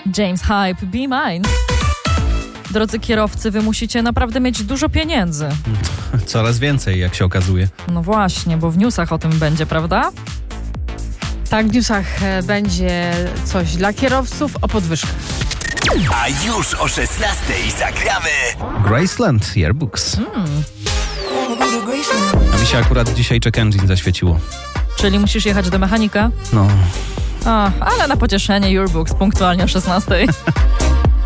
James Hype, Be Mine. Drodzy kierowcy, wy musicie naprawdę mieć dużo pieniędzy. Coraz więcej, jak się okazuje. No właśnie, bo w newsach o tym będzie, prawda? Tak, w newsach będzie coś dla kierowców o podwyżkach. A już o 16:00 zagramy Graceland Yearbooks. A mi się akurat dzisiaj check engine zaświeciło. Czyli musisz jechać do mechanika? No. Ale na pocieszenie Yearbooks punktualnie o 16:00.